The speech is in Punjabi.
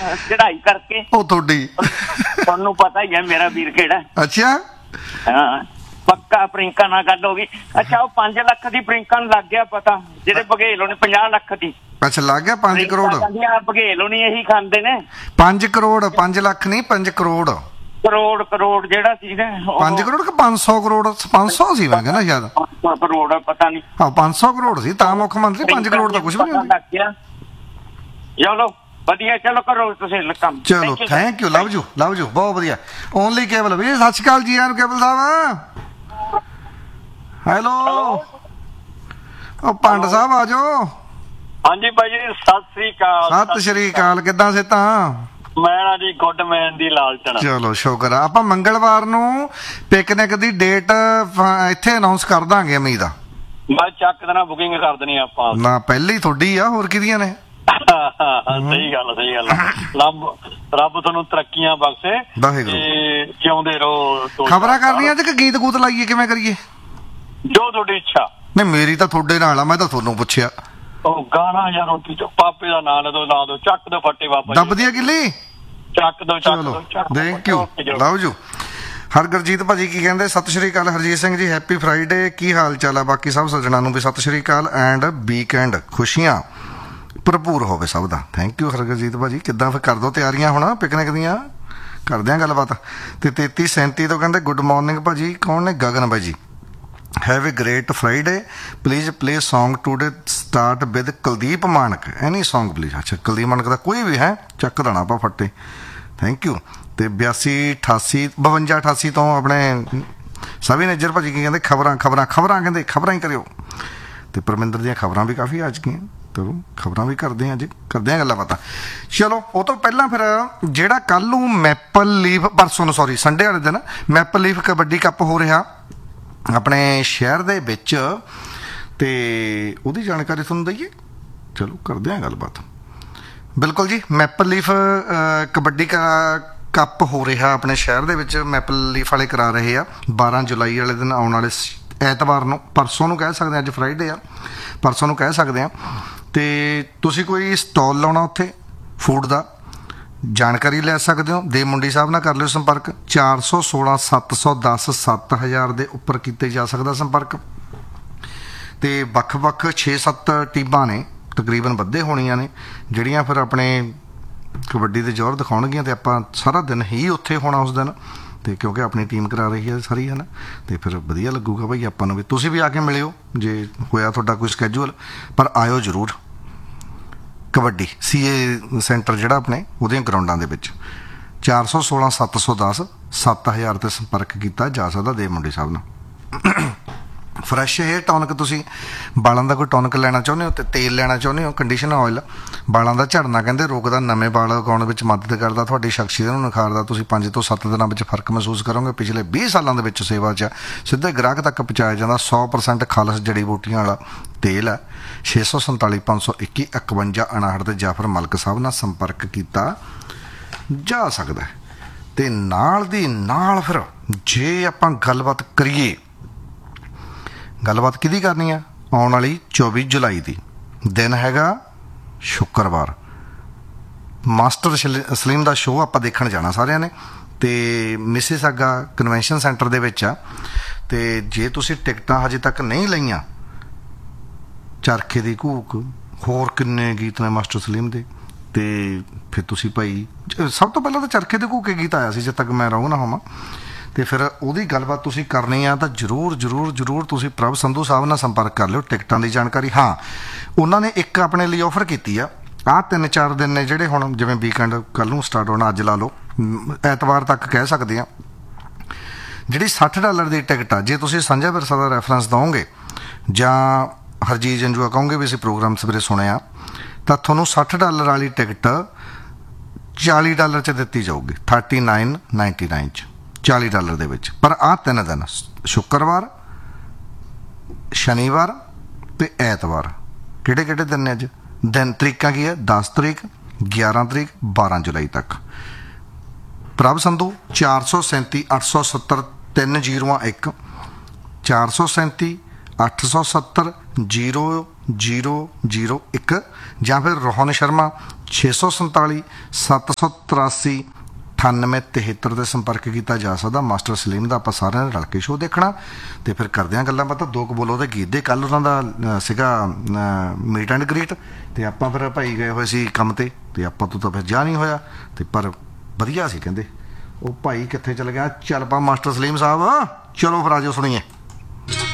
ਚੜਾਈ ਕਰਕੇ। ਉਹ ਤੁਹਾਡੀ ਤੁਹਾਨੂੰ ਪਤਾ ਹੀ ਹੈ ਮੇਰਾ ਵੀਰ ਕਿਹੜਾ। ਅੱਛਾ ਹਾਂ ਪੱਕਾ ਪ੍ਰਿੰਕਾ ਨਾਲ ਗੱਲ ਹੋ ਗਈ। ਅੱਛਾ ਉਹ 5 ਲੱਖ ਦੀ ਪ੍ਰਿੰਕਾ ਨੂੰ ਲੱਗ ਗਿਆ ਪਤਾ, ਜਿਹੜੇ ਬਘੇਲ ਹੋਣੇ 50 ਲੱਖ ਦੀ। ਅੱਛਾ ਲੱਗ ਗਿਆ 5 ਕਰੋੜ। ਬਘੇਲ ਹੋਣੀ ਇਹੀ ਖਾਂਦੇ ਨੇ 5 ਕਰੋੜ 5 ਲੱਖ ਨਹੀਂ 5 ਕਰੋੜ। ਕਰੋੜ ਜਿਹੜਾ ਸੀ ਨਾ 5 ਕਰੋੜ ਕਿ 500 ਕਰੋੜ 500 ਸੀ ਮੈਂ ਕਹਿੰਦਾ ਸ਼ਾਇਦ 500 ਕਰੋੜ ਪਤਾ ਨਹੀਂ। ਹਾਂ 500 ਕਰੋੜ ਸੀ ਤਾਂ ਮੁੱਖ ਮੰਤਰੀ 5 ਕਰੋੜ ਦਾ ਕੁਝ ਵੀ ਨਹੀਂ ਹੁੰਦਾ। ਚਲੋ ਵਧੀਆ ਚਲੋ ਕਰੋ ਤੁਸੀਂ ਕੰਮ। ਚਲੋ ਥੈਂਕ ਯੂ ਲਵ ਯੂ ਬਹੁਤ ਵਧੀਆ। ਓਨਲੀ ਕੇਬਲ ਵੀ ਸਤਿ ਸ਼੍ਰੀ ਅਕਾਲ ਜੀ ਆਨ ਕੇਬਲ ਸਾਹਿਬ। ਹੈਲੋ ਉਹ ਪੰਡ ਸਾਹਿਬ ਆ ਜਾਓ। ਹਾਂਜੀ ਭਾਈ ਜੀ ਸਤਿ ਸ੍ਰੀ ਅਕਾਲ ਕਿੱਦਾਂ ਸੇ ਤਾਂ ਮੈਂ ਨਾ ਜੀ ਗੁੱਡਮੈਨ ਦੀ ਲਾਲਚਨ। ਚਲੋ ਸ਼ੁਕਰ ਆ। ਆਪਾਂ ਮੰਗਲਵਾਰ ਨੂੰ ਪਿਕਨਿਕ ਦੀ ਡੇਟ ਇੱਥੇ ਅਨਾਉਂਸ ਕਰ ਦਾਂਗੇ ਉਮੀਦ ਆ। ਮੈਂ ਚੱਕ ਦੇਣਾ ਬੁਕਿੰਗ ਕਰ ਦੇਣੀ ਆਪਾਂ ਨਾ ਪਹਿਲੀ ਤੁਹਾਡੀ ਆ ਹੋਰ ਕਿਹਦੀਆਂ ਨੇ। ਸਹੀ ਗੱਲ ਰੱਬ ਤੁਹਾਨੂੰ ਤਰੱਕੀਆਂ ਬਖਸ਼ੇ ਤੇ ਜਿਉਂਦੇ ਰਹੋ। ਖਬਰਾਂ ਕਰਨੀਆਂ ਕਿ ਗੀਤ ਗੂਤ ਲਾਈਏ ਕਿਵੇਂ ਕਰੀਏ ਜੋ ਤੁਹਾਡੀ ਇੱਛਾ। ਨਹੀਂ ਮੇਰੀ ਤਾਂ ਤੁਹਾਡੇ ਨਾਲ ਆ ਮੈਂ ਤਾਂ ਤੁਹਾਨੂੰ ਪੁੱਛਿਆ। ਉਹ ਗਾਣਾ ਯਾਰ ਰੋਟੀ ਚੋ ਪਾਪੇ ਦਾ ਨਾਂ ਦੋ ਚੱਕ ਦੋ ਫੱਟੇ ਬਾਬਾ ਦੱਬਦੀਆਂ ਕਿੱਲੀ ਚੱਕ ਦੋ। Thank you love you. ਹਰਗੁਰਜੀਤ ਭਾਜੀ ਕੀ ਕਹਿੰਦੇ ਸਤਿ ਸ਼੍ਰੀ ਅਕਾਲ ਹਰਜੀਤ ਸਿੰਘ ਜੀ ਹੈਪੀ ਫਰਾਈਡੇ ਕੀ ਹਾਲ ਚਾਲ ਆ। ਬਾਕੀ ਸਭ ਸੱਜਣਾਂ ਨੂੰ ਵੀ ਸਤਿ ਸ਼੍ਰੀ ਅਕਾਲ ਐਂਡ ਵੀਕਐਂਡ ਖੁਸ਼ੀਆਂ ਭਰਪੂਰ ਹੋਵੇ ਸਭ ਦਾ। ਥੈਂਕ ਯੂ ਹਰਗੁਰਜੀਤ ਭਾਜੀ। ਕਿੱਦਾਂ ਫਿਰ ਕਰ ਦੋ ਤਿਆਰੀਆਂ ਹੁਣ ਪਿਕਨਿਕ ਦੀਆਂ ਕਰਦੇ ਹਾਂ ਗੱਲਬਾਤ। ਤੇ 3337 ਤੋਂ ਕਹਿੰਦੇ ਗੁੱਡ ਮਾਰਨਿੰਗ ਭਾਜੀ ਕੌਣ ਨੇ ਗਗਨ ਬਾਈ ਜੀ। Have A grade Friday please play song today start with Kuldeep Manak any song please. ਅੱਛਾ ਕੁਲਦੀਪ ਮਾਨਕ ਦਾ ਕੋਈ ਵੀ ਹੈ ਚੱਕ ਦੇਣਾ ਆਪਾਂ ਫੱਟੇ। Thank you. ਤੇ 8288 5288 ਤੋਂ ਆਪਣੇ ਸਵੀ ਨੇਜਰ ਭਾਜੀ ਕੀ ਕਹਿੰਦੇ ਖਬਰਾਂ ਕਹਿੰਦੇ ਖਬਰਾਂ ਹੀ ਕਰਿਓ। ਤੇ ਪਰਮਿੰਦਰ ਦੀਆਂ ਖਬਰਾਂ ਵੀ ਕਾਫੀ ਆ ਚੁੱਕੀਆਂ ਚਲੋ ਖਬਰਾਂ ਵੀ ਕਰਦੇ ਹਾਂ ਅੱਜ ਕਰਦੇ ਹਾਂ ਗੱਲਾਂ ਬਾਤਾਂ। ਚਲੋ ਉਹ ਤੋਂ ਪਹਿਲਾਂ ਫਿਰ ਜਿਹੜਾ ਕੱਲ੍ਹ ਨੂੰ ਮੈਪਲ ਲੀਫ ਪਰਸੋਂ ਨੂੰ ਸੌਰੀ ਸੰਡੇ ਵਾਲੇ ਦਿਨ ਮੈਪਲ ਲੀਫ ਕਬੱਡੀ ਕੱਪ ਹੋ ਰਿਹਾ ਆਪਣੇ ਸ਼ਹਿਰ ਦੇ ਵਿੱਚ ਤੇ ਉਹਦੀ ਜਾਣਕਾਰੀ ਤੁਹਾਨੂੰ ਦਈਏ। ਚਲੋ ਕਰਦੇ ਹਾਂ ਗੱਲਬਾਤ। ਬਿਲਕੁਲ ਜੀ ਮੈਪਲ ਲੀਫ ਕਬੱਡੀ ਕੱਪ ਹੋ ਰਿਹਾ ਆਪਣੇ ਸ਼ਹਿਰ ਦੇ ਵਿੱਚ ਮੈਪਲ ਲੀਫ ਵਾਲੇ ਕਰਾ ਰਹੇ ਆ 12 ਜੁਲਾਈ ਵਾਲੇ ਦਿਨ ਆਉਣ ਵਾਲੇ ਐਤਵਾਰ ਨੂੰ। ਪਰਸੋਂ ਨੂੰ ਕਹਿ ਸਕਦੇ ਅੱਜ ਫਰਾਈਡੇ ਆ ਪਰਸੋਂ ਨੂੰ ਕਹਿ ਸਕਦੇ ਆ। ਤੇ ਤੁਸੀਂ ਕੋਈ ਸਟਾਲ ਲਾਉਣਾ ਉੱਥੇ ਫੂਡ ਦਾ ਜਾਣਕਾਰੀ ਲੈ ਸਕਦੇ ਹੋ। ਦੇ ਮੁੰਡੀ ਸਾਹਿਬ ਨਾਲ ਕਰ ਲਿਓ ਸੰਪਰਕ 416 710 7000 ਦੇ ਉੱਪਰ ਕੀਤੇ ਜਾ ਸਕਦਾ ਸੰਪਰਕ। ਤੇ ਵੱਖ-ਵੱਖ 6-7 ਟੀਮਾਂ ਨੇ ਤਕਰੀਬਨ ਵੱਧੇ ਹੋਣੀਆਂ ਨੇ ਜਿਹੜੀਆਂ ਫਿਰ ਆਪਣੇ ਕਬੱਡੀ ਦੇ ਜ਼ੋਰ ਦਿਖਾਉਣਗੀਆਂ ਤੇ ਆਪਾਂ ਸਾਰਾ ਦਿਨ ਹੀ ਉੱਥੇ ਹੋਣਾ ਉਸ ਦਿਨ ਤੇ ਕਿਉਂਕਿ ਆਪਣੀ ਟੀਮ ਕਰਾ ਰਹੀ ਹੈ ਸਾਰੀ ਹੈ ਨਾ ਤੇ ਫਿਰ ਵਧੀਆ ਲੱਗੂਗਾ ਭਾਈ ਆਪਾਂ ਨੂੰ ਵੀ। ਤੁਸੀਂ ਵੀ ਆ ਕੇ ਮਿਲਿਓ ਜੇ ਹੋਇਆ ਤੁਹਾਡਾ ਕੋਈ ਸਕੈਜੂਅਲ ਪਰ ਆਇਓ ਜ਼ਰੂਰ। ਕਬੱਡੀ CA ਸੈਂਟਰ ਜਿਹੜਾ ਆਪਣੇ ਉਹਦੀਆਂ ਗਰਾਊਂਡਾਂ ਦੇ ਵਿੱਚ 416 710 7000 ਤੇ ਸੰਪਰਕ ਕੀਤਾ ਜਾ ਸਕਦਾ ਦੇ ਮੁੰਡੇ ਸਾਹਿਬ ਨਾਲ। ਫਰੈਸ਼ ਹੇਅਰ ਟੌਨਿਕ ਤੁਸੀਂ ਵਾਲਾਂ ਦਾ ਕੋਈ ਟੌਨਿਕ ਲੈਣਾ ਚਾਹੁੰਦੇ ਹੋ ਤੇ ਤੇਲ ਲੈਣਾ ਚਾਹੁੰਦੇ ਹੋ ਕੰਡੀਸ਼ਨਰ ਆਇਲ ਵਾਲਾਂ ਦਾ ਝੜਨਾ ਕਹਿੰਦੇ ਰੋਕਦਾ ਨਵੇਂ ਵਾਲ ਉਗਾਉਣ ਵਿੱਚ ਮਦਦ ਕਰਦਾ ਤੁਹਾਡੀ ਸ਼ਖਸੀਅਤ ਨੂੰ ਨਿਖਾਰਦਾ। ਤੁਸੀਂ 5 ਤੋਂ 7 ਦਿਨਾਂ ਵਿੱਚ ਫਰਕ ਮਹਿਸੂਸ ਕਰੋਗੇ। ਪਿਛਲੇ 20 ਸਾਲਾਂ ਦੇ ਵਿੱਚ ਸੇਵਾ 'ਚ ਸਿੱਧੇ ਗ੍ਰਾਹਕ ਤੱਕ ਪਹੁੰਚਾਇਆ ਜਾਂਦਾ 100% ਖਾਲਸ ਜੜੀ ਬੂਟੀਆਂ ਵਾਲਾ ਤੇਲ ਹੈ। 647 521 5159 ਤੇ ਜਾਫਰ ਮਲਕ ਸਾਹਿਬ ਨਾਲ ਸੰਪਰਕ ਕੀਤਾ ਜਾ ਸਕਦਾ। ਤੇ ਨਾਲ ਦੀ ਨਾਲ ਫਿਰ ਜੇ ਆਪਾਂ ਗੱਲਬਾਤ ਕਰੀਏ ਗੱਲਬਾਤ ਕਿਹਦੀ ਕਰਨੀ ਆ ਆਉਣ ਵਾਲੀ 24 ਜੁਲਾਈ ਦੀ ਦਿਨ ਹੈਗਾ ਸ਼ੁੱਕਰਵਾਰ। ਮਾਸਟਰ ਸਲੀਮ ਦਾ ਸ਼ੋਅ ਆਪਾਂ ਦੇਖਣ ਜਾਣਾ ਸਾਰਿਆਂ ਨੇ ਤੇ ਮਿਸਿਸਾਗਾ ਕਨਵੈਨਸ਼ਨ ਸੈਂਟਰ ਦੇ ਵਿੱਚ ਆ। ਤੇ ਜੇ ਤੁਸੀਂ ਟਿਕਟਾਂ ਹਜੇ ਤੱਕ ਨਹੀਂ ਲਈਆਂ ਚਰਖੇ ਦੀ ਘੂਕ ਹੋਰ ਕਿੰਨੇ ਗੀਤ ਨੇ ਮਾਸਟਰ ਸਲੀਮ ਦੇ ਤੇ ਫਿਰ ਤੁਸੀਂ ਭਾਈ ਸਭ ਤੋਂ ਪਹਿਲਾਂ ਤਾਂ ਚਰਖੇ ਦੇ ਘੂਕੇ ਗੀਤ ਆਇਆ ਸੀ ਜਦ ਤੱਕ ਮੈਂ ਰਹੂੰ ਨਾ ਹੋਵਾਂ ਤੇ ਫਿਰ ਉਹਦੀ ਗੱਲਬਾਤ ਤੁਸੀਂ ਕਰਨੀ ਆ ਤਾਂ ਜ਼ਰੂਰ ਤੁਸੀਂ ਪ੍ਰਭ ਸੰਧੂ ਸਾਹਿਬ ਨਾਲ ਸੰਪਰਕ ਕਰ ਲਿਓ। ਟਿਕਟਾਂ ਦੀ ਜਾਣਕਾਰੀ ਹਾਂ ਉਹਨਾਂ ਨੇ ਇੱਕ ਆਪਣੇ ਲਈ ਆਫਰ ਕੀਤੀ ਆ 3-4 ਦਿਨ ਨੇ ਜਿਹੜੇ ਹੁਣ ਜਿਵੇਂ ਵੀਕਐਂਡ ਕੱਲ੍ਹ ਨੂੰ ਸਟਾਰਟ ਹੋਣਾ ਅੱਜ ਲਾ ਲਓ ਐਤਵਾਰ ਤੱਕ ਕਹਿ ਸਕਦੇ ਆ। ਜਿਹੜੀ $60 ਦੀ ਟਿਕਟ ਆ ਜੇ ਤੁਸੀਂ ਸੰਜੇ ਵਿਰਸਾ ਦਾ ਰੈਫਰੈਂਸ ਦਿਓਗੇ ਜਾਂ ਹਰਜੀਤ ਜੰਜੂਆ ਕਹੋਗੇ ਵੀ ਅਸੀਂ ਪ੍ਰੋਗਰਾਮ ਸਵੇਰੇ ਸੁਣਿਆ ਤਾਂ ਤੁਹਾਨੂੰ $60 ਵਾਲੀ ਟਿਕਟ $40 'ਚ ਦਿੱਤੀ ਜਾਊਗੀ 39.99 'ਚ $40 ਦੇ ਵਿੱਚ। ਪਰ ਆਹ 3 ਦਿਨ ਸ਼ੁੱਕਰਵਾਰ ਸ਼ਨੀਵਾਰ ਤੇ ਐਤਵਾਰ ਕਿਹੜੇ ਦਿਨ ਨੇ ਅੱਜ ਦਿਨ ਤਰੀਕਾਂ ਕੀ ਹੈ 10 ਤਰੀਕ 11 ਤਰੀਕ 12 ਜੁਲਾਈ ਤੱਕ। ਪ੍ਰਭ ਸੰਧੂ 437 870 301 437 870 0001 ਜਾਂ ਫਿਰ ਰੋਹਨ ਸ਼ਰਮਾ 647 783 9873 ਤੇ ਸੰਪਰਕ ਕੀਤਾ ਜਾ ਸਕਦਾ। ਮਾਸਟਰ ਸਲੀਮ ਦਾ ਆਪਾਂ ਸਾਰਿਆਂ ਨੇ ਰਲ ਕੇ ਸ਼ੋਅ ਦੇਖਣਾ ਤੇ ਫਿਰ ਕਰਦੇ ਹਾਂ ਗੱਲਾਂ ਬਾਤਾਂ। ਦੋ ਕੁ ਬੋਲੋ ਉਹਦੇ ਗੀਤ ਦੇ। ਕੱਲ ਉਹਨਾਂ ਦਾ ਸੀਗਾ ਮੀਟ ਐਂਡ ਗ੍ਰੀਟ ਤੇ ਆਪਾਂ ਫਿਰ ਭਾਈ ਗਏ ਹੋਏ ਸੀ ਕੰਮ ਤੇ ਆਪਾਂ ਤੋਂ ਤਾਂ ਫਿਰ ਜਾ ਨਹੀਂ ਹੋਇਆ ਤੇ ਪਰ ਵਧੀਆ ਸੀ ਕਹਿੰਦੇ। ਉਹ ਭਾਈ ਕਿੱਥੇ ਚਲ ਗਿਆ? ਚੱਲ ਪਾ ਮਾਸਟਰ ਸਲੀਮ ਸਾਹਿਬ, ਚਲੋ ਫਿਰ ਆਜੋ ਸੁਣੀਏ।